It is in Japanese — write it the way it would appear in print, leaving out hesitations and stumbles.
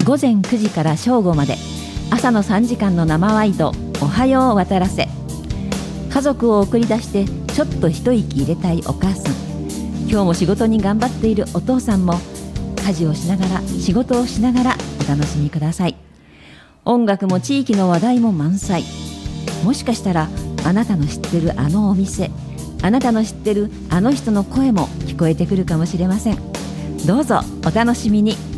午前9時から正午まで朝の3時間の生ワイドおはよう渡らせ。家族を送り出してちょっと一息入れたいお母さん、今日も仕事に頑張っているお父さんも、家事をしながら仕事をしながらお楽しみください。音楽も地域の話題も満載。もしかしたらあなたの知ってるあのお店、あなたの知ってるあの人の声も聞こえてくるかもしれません。どうぞお楽しみに。